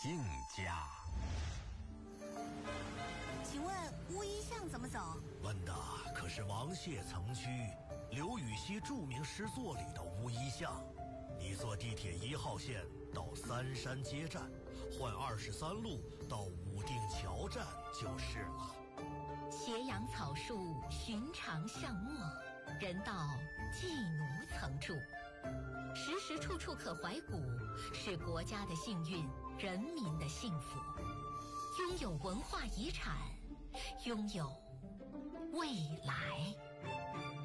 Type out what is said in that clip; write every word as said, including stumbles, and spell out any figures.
姓家。 请问乌衣巷怎么走？ 问的可是王谢曾居刘禹锡著名诗作里的乌衣巷。你坐地铁一号线到三山街站，换二十三路到武定桥站就是了。 斜阳草树，寻常巷陌，人道寄奴曾住。时时处处可怀古，是国家的幸运，人民的幸福。拥有文化遗产，拥有未来。